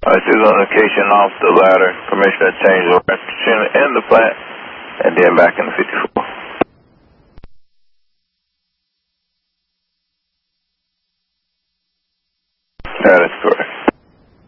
She's on location off the ladder. Permission to change the direction in the plant, and then back in the 54. Got it.